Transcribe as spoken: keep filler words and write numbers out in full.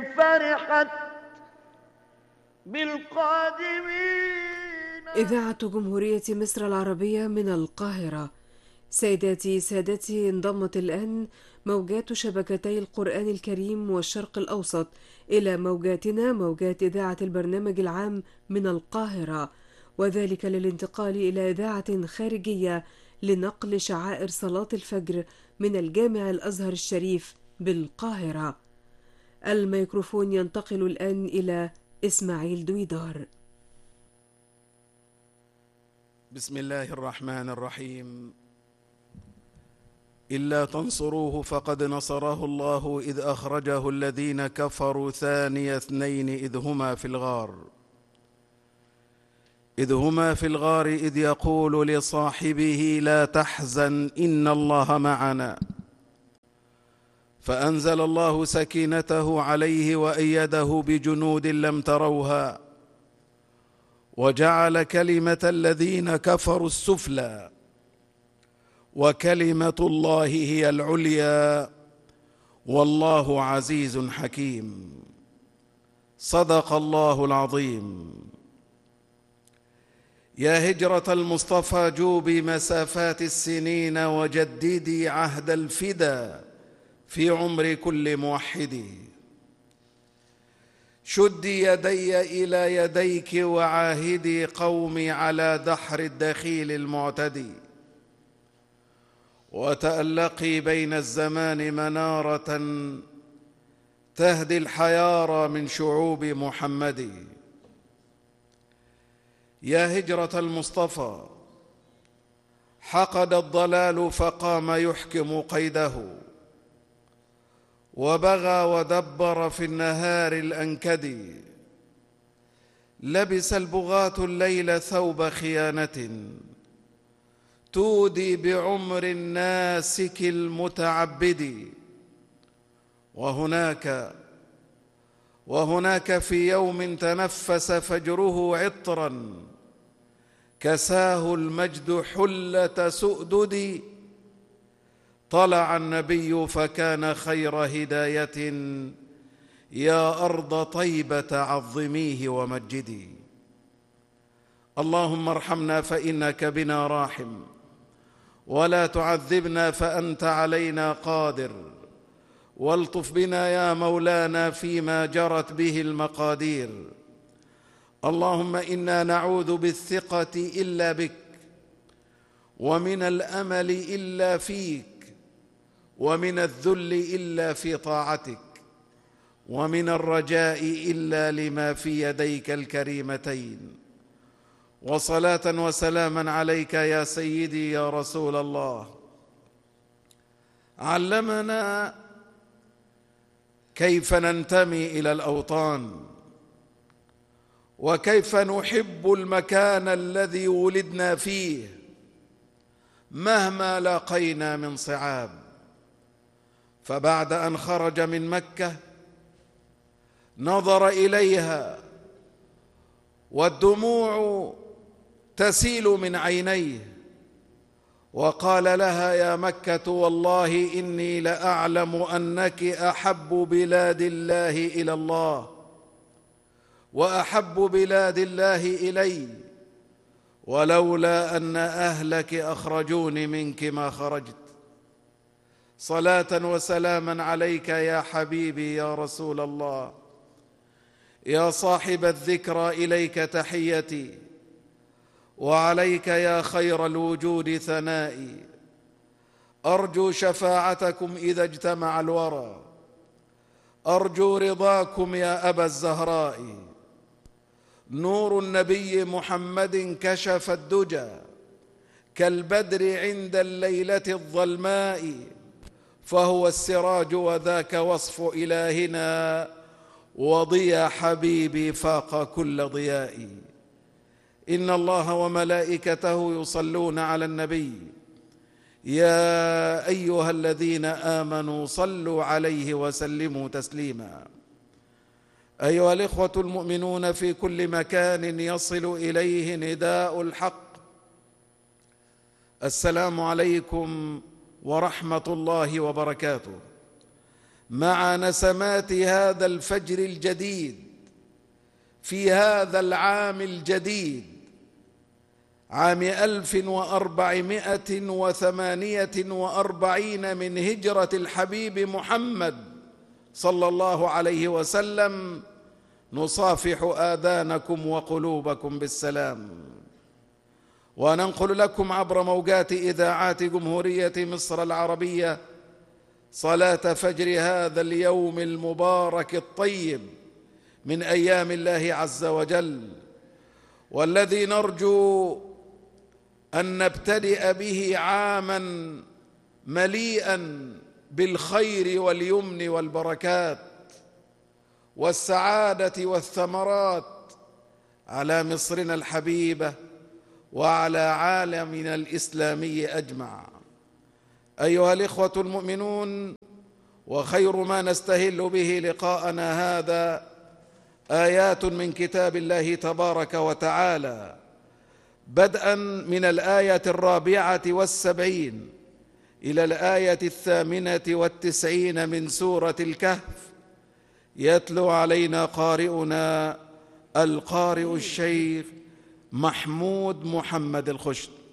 فرحت بالقادمين. إذاعة جمهورية مصر العربية من القاهرة. سيداتي سادتي، انضمت الآن موجات شبكتي القرآن الكريم والشرق الأوسط إلى موجاتنا، موجات إذاعة البرنامج العام من القاهرة، وذلك للانتقال إلى إذاعة خارجية لنقل شعائر صلاة الفجر من الجامع الأزهر الشريف بالقاهرة. الميكروفون ينتقل الآن إلى إسماعيل دويدار. بسم الله الرحمن الرحيم. إلا تنصروه فقد نصره الله إذ أخرجه الذين كفروا ثاني اثنين إذ هما في الغار إذ هما في الغار إذ يقول لصاحبه لا تحزن إن الله معنا فأنزل الله سكينته عليه وأيده بجنود لم تروها وجعل كلمة الذين كفروا السفلى وكلمة الله هي العليا والله عزيز حكيم. صدق الله العظيم. يا هجرة المصطفى جوبي مسافات السنين وجددي عهد الفدا في عمر كل موحد. شدي يدي إلى يديك وعاهدي قومي على دحر الدخيل المعتدي وتألقي بين الزمان منارة تهدي الحيارى من شعوب محمد. يا هجرة المصطفى حقد الضلال فقام يحكم قيده وبغى ودبر في النهار الأنكد. لبس البغاة الليل ثوب خيانة تودي بعمر الناسك المتعبد. وهناك وهناك في يوم تنفس فجره عطرا كساه المجد حلة سؤدد. طلع النبي فكان خير هداية يا أرض طيبة عظميه ومجدي. اللهم ارحمنا فإنك بنا راحم ولا تعذبنا فأنت علينا قادر والطف بنا يا مولانا فيما جرت به المقادير. اللهم إنا نعوذ بالثقة إلا بك ومن الأمل إلا فيك ومن الذل إلا في طاعتك ومن الرجاء إلا لما في يديك الكريمتين. وصلاة وسلاما عليك يا سيدي يا رسول الله. علمنا كيف ننتمي إلى الأوطان وكيف نحب المكان الذي ولدنا فيه مهما لاقينا من صعاب. فبعد أن خرج من مكة نظر إليها والدموع تسيل من عينيه وقال لها يا مكة والله إني لأعلم أنك أحب بلاد الله إلى الله وأحب بلاد الله إلي ولولا أن أهلك أخرجوني منك ما خرجت. صلاة وسلاما عليك يا حبيبي يا رسول الله. يا صاحب الذكرى إليك تحيتي وعليك يا خير الوجود ثنائي. أرجو شفاعتكم إذا اجتمع الورى أرجو رضاكم يا أبا الزهراء. نور النبي محمد كشف الدجى كالبدر عند الليلة الظلماء فهو السراج وذاك وصف إلهنا وضيا حبيبي فاق كل ضياء. إن الله وملائكته يصلون على النبي يا أيها الذين آمنوا صلوا عليه وسلموا تسليما. أيها الإخوة المؤمنون في كل مكان يصل إليه نداء الحق، السلام عليكم ورحمة الله وبركاته. مع نسمات هذا الفجر الجديد في هذا العام الجديد، عام ألف وأربعمائة وثمانية وأربعين من هجرة الحبيب محمد صلى الله عليه وسلم، نصافح آذانكم وقلوبكم بالسلام، وننقل لكم عبر موجات إذاعات جمهورية مصر العربية صلاة فجر هذا اليوم المبارك الطيب من أيام الله عز وجل، والذي نرجو أن نبتدئ به عاما مليئا بالخير واليمن والبركات والسعادة والثمرات على مصرنا الحبيبة وعلى عالمنا الإسلامي أجمع. أيها الإخوة المؤمنون، وخير ما نستهل به لقاءنا هذا آيات من كتاب الله تبارك وتعالى، بدءا من الآية الرابعة والسبعين إلى الآية الثامنة والتسعين من سورة الكهف. يتلو علينا قارئنا القارئ الشيخ محمود محمد الخشت.